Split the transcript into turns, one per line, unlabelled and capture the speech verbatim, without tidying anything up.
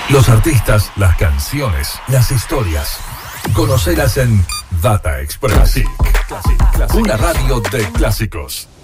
Los artistas, las canciones, las historias. Conocelas en Data Express. Classic, Classic, Classic. Una radio de clásicos.